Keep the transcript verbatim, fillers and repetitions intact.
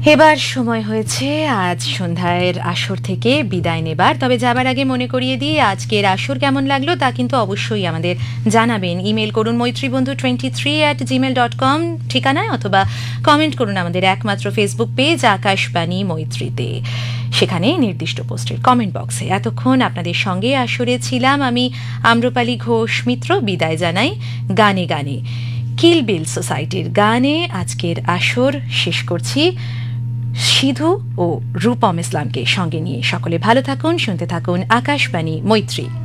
এবার সময় হয়েছে আজ সন্ধ্যার আসর থেকে বিদায় নেবার। তবে যাবার আগে মনে করিয়ে দিই, আজকের আসর কেমন লাগলো তা কিন্তু অবশ্যই আমাদের জানাবেন। ইমেল করুন মৈত্রীবন্ধু twenty three at Gmail dot com ঠিকানায়, অথবা কমেন্ট করুন আমাদের একমাত্র ফেসবুক পেজ আকাশবাণী মৈত্রীতে, সেখানে নির্দিষ্ট পোস্টের কমেন্ট বক্সে। এতক্ষণ আপনাদের সঙ্গে আসরে ছিলাম আমি আম্রপালি ঘোষ মিত্র। বিদায় জানাই গানে গানে। কিল বিল সোসাইটির গানে আজকের আসর শেষ করছি সিধু ও রূপম ইসলামকে সঙ্গে নিয়ে। সকলে ভালো থাকুন, শুনতে থাকুন আকাশবাণী মৈত্রী।